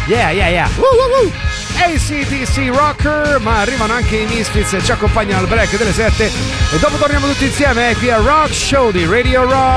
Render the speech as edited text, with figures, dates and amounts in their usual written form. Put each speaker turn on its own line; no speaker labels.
Yeah, yeah, yeah. ACDC Rocker, ma arrivano anche i Misfits e ci accompagnano al break delle 7 e dopo torniamo tutti insieme qui a Rock Show di Radio Rock.